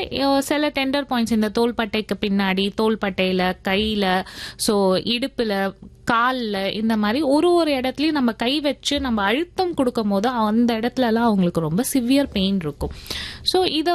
சில tender points இந்த தோள்பட்டைக்கு பின்னாடி, தோள்பட்டையில, கையில, ஸோ இடுப்புல, கால்ல, இந்த மாதிரி ஒரு இடத்துலயும் நம்ம கை வச்சு நம்ம அழுத்தம் கொடுக்கும் போது அந்த இடத்துலலாம் அவங்களுக்கு ரொம்ப சிவியர் பெயின் இருக்கும். ஸோ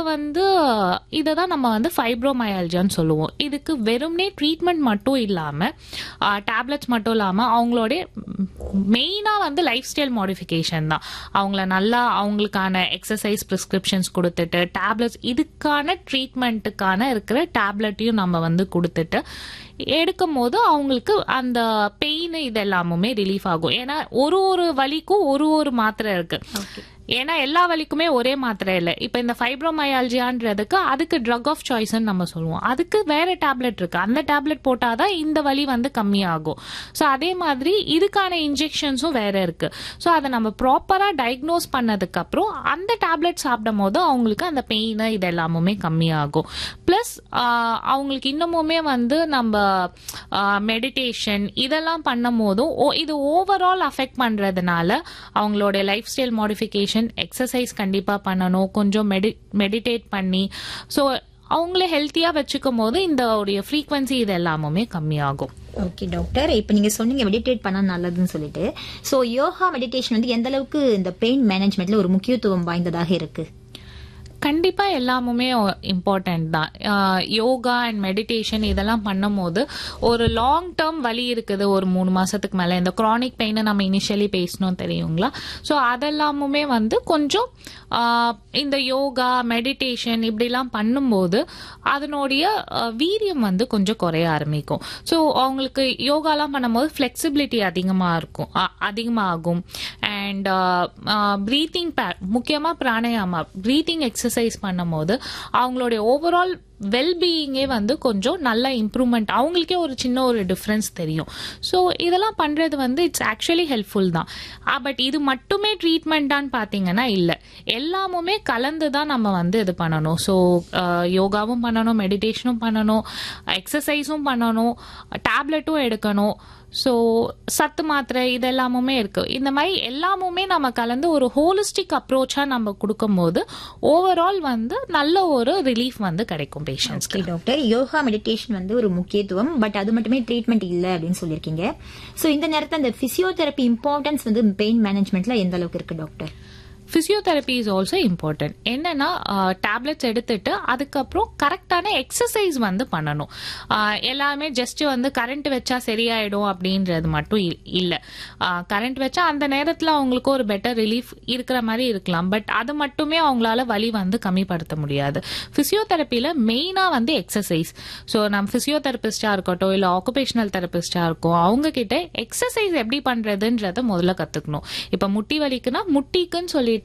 இதை தான் நம்ம ஃபைப்ரோமயால்ஜியான்னு சொல்லுவோம். இதுக்கு வெறும்னே ட்ரீட்மெண்ட் மட்டும் இல்லாம, டேப்லெட்ஸ் மட்டும் இல்லாம அவங்களோட மெயினா லைஃப் ஸ்டைல் மாடிஃபிகேஷன் தான். அவங்கள நல்லா அவங்களுக்கான எக்ஸசைஸ் பிரிஸ்கிரிப்ஷன்ஸ் கொடுத்துட்டு, டேப்லெட்ஸ் இதுக்கான ட்ரீட்மெண்ட்டுக்கான இருக்கிற டேப்லெட்டையும் நம்ம கொடுத்துட்டு எடுக்கும் போது அவங்களுக்கு அந்த பெயின் இது எல்லாமுமே ரிலீஃப் ஆகும். ஏன்னா ஒரு வலிக்கும் ஒரு மாத்திரை இருக்கு. ஏன்னா எல்லா வலிக்குமே ஒரே மாத்திரை இல்லை. இப்ப இந்த ஃபைப்ரோமயால்ஜியான்றதுக்கு அதுக்கு ட்ரக் ஆஃப் சாய்ஸ் நம்ம சொல்லுவோம். அதுக்கு வேற டேப்லெட் இருக்கு. அந்த டேப்லெட் போட்டாதான் இந்த வலி கம்மியாகும். ஸோ அதே மாதிரி இதுக்கான இன்ஜெக்ஷன்ஸும் வேற இருக்கு. ஸோ அதை நம்ம ப்ராப்பரா டயக்னோஸ் பண்ணதுக்கு அப்புறம் அந்த டேப்லெட் சாப்பிடும் போது அவங்களுக்கு அந்த பெயின் இது எல்லாமுமே கம்மியாகும். பிளஸ் அவங்களுக்கு இன்னமுமே நம்ம மெடிடேஷன் இதெல்லாம் பண்ணும் போதும் இது ஓவரால் அஃபெக்ட் பண்றதுனால அவங்களோட லைஃப் ஸ்டைல் மாடிஃபிகேஷன், எக்ஸசைஸ் கண்டிப்பா பண்ணணும், கொஞ்சம் மெடிடேட் பண்ணி ஸோ அவங்களே ஹெல்த்தியா வச்சுக்கும் போது இந்த ஃப்ரீக்வன்சி இது எல்லாமே கம்மியாகும். ஓகே டாக்டர், இப்ப நீங்க சொன்னீங்க மெடிடேட் பண்ணா நல்லதுன்னு சொல்லிட்டு. சோ யோகா மெடிடேஷன் எந்த அளவுக்கு இந்த பெயின் மேனேஜ்மெண்ட்ல ஒரு முக்கியத்துவம் வாய்ந்ததாக இருக்கு? கண்டிப்பா எல்லாமுமே இம்பார்ட்டன்ட் தான். யோகா அண்ட் மெடிடேஷன் இதெல்லாம் பண்ணும் போது ஒரு லாங் டேர்ம் வலி இருக்குது. ஒரு 3 மாசத்துக்கு மேல இந்த கிரானிக் பெயினை நம்ம இனிஷியலி பேசணும் தெரியுங்களா. ஸோ அதெல்லாமுமே கொஞ்சம் இந்த யோகா மெடிடேஷன் இப்படிலாம் பண்ணும்போது அதனுடைய வீரியம் கொஞ்சம் குறைய ஆரம்பிக்கும். ஸோ அவங்களுக்கு யோகாலாம் பண்ணும்போது ஃபிளெக்சிபிலிட்டி அதிகமாகும். அண்ட் பிரீத்திங் முக்கியமா பிராணாயாமா பிரீத்திங் எக்ஸசைஸ் பண்ணும்போது அவங்களுடைய ஓவரால் வெல்பீயிங்கே கொஞ்சம் நல்ல இம்ப்ரூவ்மெண்ட், அவங்களுக்கே ஒரு சின்ன டிஃபரன்ஸ் தெரியும். ஸோ இதெல்லாம் பண்றது இட்ஸ் ஆக்சுவலி ஹெல்ப்ஃபுல் தான். பட் இது மட்டுமே ட்ரீட்மெண்டான்னு பாத்தீங்கன்னா இல்ல, எல்லாமுமே கலந்து தான் நம்ம இது பண்ணணும். ஸோ யோகாவும் பண்ணணும், மெடிடேஷனும் பண்ணணும், எக்ஸசைஸும் பண்ணணும், டேப்லெட்டும் எடுக்கணும். ஸோ சத்து மாத்திரை இதெல்லாமுமே இருக்கு. இந்த மாதிரி எல்லாமுமே நம்ம கலந்து ஒரு ஹோலிஸ்டிக் அப்ரோச்சா நம்ம கொடுக்கும் போது ஓவரால் நல்ல ஒரு ரிலீஃப் கிடைக்கும் பேஷண்ட்ஸ்க்கு. டாக்டர், யோகா மெடிடேஷன் ஒரு முக்கியத்துவம், பட் அது மட்டுமே ட்ரீட்மெண்ட் இல்ல அப்படின்னு சொல்லியிருக்கீங்க. ஸோ இந்த நேரத்தில் அந்த பிசியோதெரபி இம்பார்ட்டன்ஸ் பெயின் மேனேஜ்மெண்ட்ல எந்த அளவுக்கு இருக்கு doctor? Physiotherapy is also important. என்னன்னா டேப்லெட்ஸ் எடுத்துட்டு அதுக்கப்புறம் கரெக்டான எக்ஸசைஸ் பண்ணணும். எல்லாமே ஜஸ்ட் கரண்ட் வச்சா சரியாயிடும் அப்படின்றது மட்டும் இல்ல. கரண்ட் வச்சா அந்த நேரத்துல அவங்களுக்கு ஒரு பெட்டர் ரிலீஃப் இருக்கிற மாதிரி இருக்கலாம். பட் அது மட்டுமே அவங்களால வலி கம்மிப்படுத்த முடியாது. பிசியோதெரபில மெயினா எக்ஸசைஸ். ஸோ நம்ம பிசியோதெரபிஸ்டா இருக்கட்டும் இல்ல ஆக்குபேஷனல் தெரபிஸ்டா இருக்கும், அவங்க கிட்ட எக்ஸசைஸ் எப்படி பண்றதுன்றத முதல்ல கத்துக்கணும். இப்ப முட்டி வலிக்குன்னா முட்டிக்குன்னு சொல்லிட்டு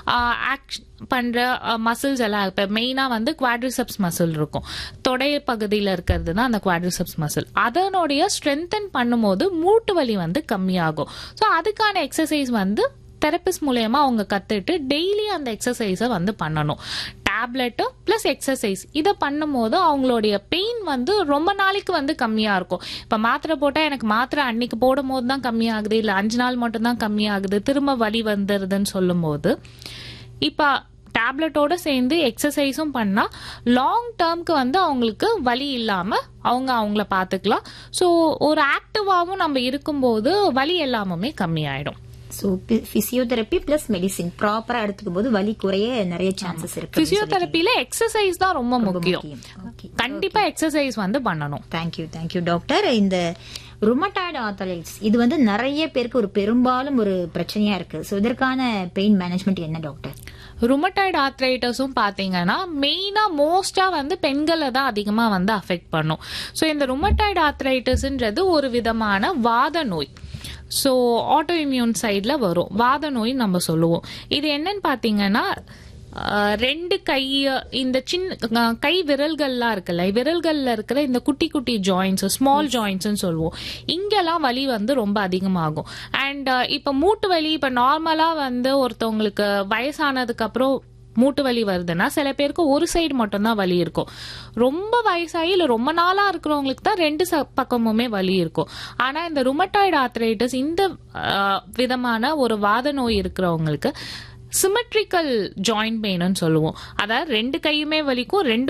பண்ற மசில்ஸ் எல்லாம் இப்ப மெயினா குவாட்ரிசெப்ஸ் மசில் இருக்கும். தொடை பகுதியில இருக்கிறது தான் அந்த குவாட்ரிசெப்ஸ் மசில். அதனுடைய ஸ்ட்ரென்தன் பண்ணும்போது மூட்டு வலி கம்மியாகும். ஸோ அதுக்கான எக்ஸசைஸ் தெரபிஸ்ட் மூலமா அவங்க கத்துட்டு டெய்லி அந்த எக்ஸசைஸை பண்ணணும். டேப்லெட் பிளஸ் எக்ஸசைஸ் இதை பண்ணும்போது அவங்களுடைய பெயின் ரொம்ப நாளைக்கு கம்மியா இருக்கும். இப்ப மாத்திரை போட்டா எனக்கு மாத்திரை அன்னைக்கு போடும் போது தான் கம்மியாகுது, இல்ல 5 நாள் மட்டும் தான் கம்மியாகுது, திரும்ப வலி வந்துருதுன்னு சொல்லும் போது இப்ப டேப்லெட்டோட சேர்ந்து எக்ஸசைஸும் பண்ணா லாங் டேர்ம்க்கு அவங்களுக்கு வலி இல்லாம அவங்கள பாத்துக்கலாம். ஸோ ஒரு ஆக்டிவாவும் நம்ம இருக்கும்போது வலி எல்லாமே கம்மியாயிடும். சோ பிசியோதெரபி பிளஸ் மெடிசின் ப்ராப்பரா எடுத்துக்கும் போது வலி குறைய நிறைய சான்சஸ் இருக்கு. பிசியோதெரபில எக்ஸசைஸ் தான் ரொம்ப முக்கியம். கண்டிப்பா எக்ஸசைஸ் பண்ணணும். Thank you doctor. இந்த ருமட்டாய்டு ஆர்த்ரைட்டிஸ் இது நிறைய பேருக்கு ஒரு பெரும்பாலும் ஒரு பிரச்சனையா இருக்கு. சோ இதற்கான பெயின் மேனேஜ்மெண்ட் என்ன டாக்டர்? ருமட்டாய்டு ஆர்த்ரைட்டிஸும் பாத்தீங்கன்னா மெயினா மோஸ்டா பெண்களை தான் அதிகமா அஃபெக்ட் பண்ணும். சோ இந்த ருமட்டாய்டு ஆர்த்ரைட்டிஸ்ன்றது ஒரு விதமான வாத நோய். ஸோ ஆட்டோ இம்யூன் சைட்ல வரும் வாத நோய் நம்ம சொல்லுவோம். இது என்னன்னு பாத்தீங்கன்னா 2 கை இந்த சின்ன கை விரல்கள்லாம் இருக்குல்ல, விரல்கள்ல இருக்கிற இந்த குட்டி குட்டி ஜாயின்ஸ் ஸ்மால் ஜாயின்ஸ் சொல்லுவோம். இங்கெல்லாம் வலி ரொம்ப அதிகமாகும். அண்ட் இப்ப மூட்டு வலி இப்ப நார்மலா ஒருத்தவங்களுக்கு வயசானதுக்கு அப்புறம் மூட்டு வலி வருதுன்னா சில பேருக்கு ஒரு சைடு மட்டும் தான் வலி இருக்கும். ரொம்ப வயசாகி இல்ல ரொம்ப நாளா இருக்கிறவங்களுக்கு தான் 2 பக்கமுமே வலி இருக்கும். ஆனா இந்த ருமட்டாய்டு ஆர்த்ரைட்டிஸ் இந்த விதமான ஒரு வாத நோய் இருக்கிறவங்களுக்கு சிமெட்ரிக்கல் ஜாயிண்ட் பெயின் சொல்லுவோம். அதாவது 2 கையுமே வலிக்கும், 2